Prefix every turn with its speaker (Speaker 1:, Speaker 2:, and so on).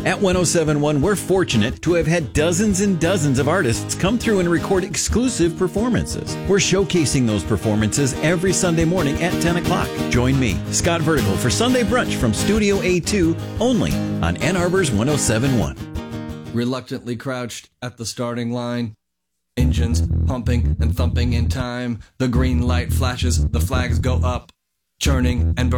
Speaker 1: At 1071, we're fortunate to have had dozens and dozens of artists come through and record exclusive performances. We're showcasing those performances every Sunday morning at 10 o'clock. Join me, Scott Vertical, for Sunday Brunch from Studio A2, only on Ann Arbor's 1071.
Speaker 2: Reluctantly crouched at the starting line. Engines pumping and thumping in time. The green light flashes, the flags go up. Churning and burning.